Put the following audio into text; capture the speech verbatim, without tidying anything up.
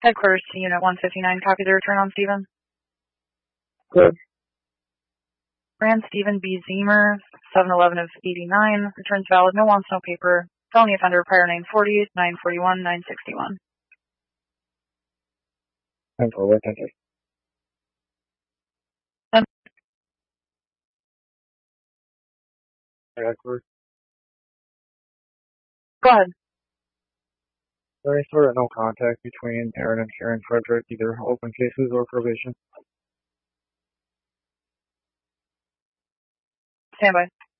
Headquarters to Unit one fifty-nine, copy the return on Stephen. Good. Brand Stephen B. Zemer, seven eleven of eighty-nine, returns valid, no wants, no paper, felony offender, prior nine forty, nine forty-one, nine sixty-one. ten forward, thank you. Um, Headquarters. Go ahead. There is sort of no contact between Aaron and Karen Frederick, either open cases or probation. Stand by.